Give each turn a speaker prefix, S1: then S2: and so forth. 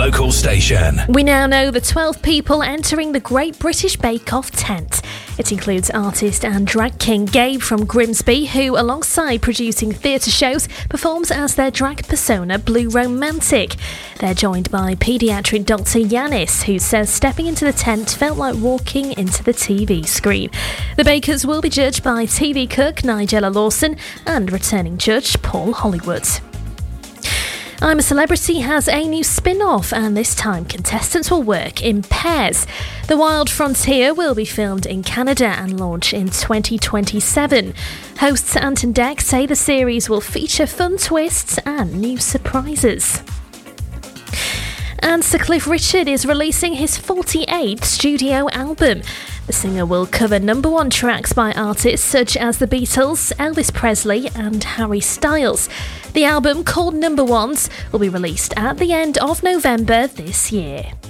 S1: local station.
S2: We now know the 12 people entering the Great British Bake Off tent. It includes artist and drag king Gabe from Grimsby, who, alongside producing theatre shows, performs as their drag persona Blue Romantic. They're joined by paediatric Dr. Yanis, who says stepping into the tent felt like walking into the TV screen. The bakers will be judged by TV cook Nigella Lawson and returning judge Paul Hollywood. I'm a Celebrity has a new spin-off, and this time contestants will work in pairs. The Wild Frontier will be filmed in Canada and launch in 2027. Hosts Ant and Dec say the series will feature fun twists and new surprises. And Sir Cliff Richard is releasing his 48th studio album. The singer will cover number one tracks by artists such as the Beatles, Elvis Presley and Harry Styles. The album, called Number Ones, will be released at the end of November this year.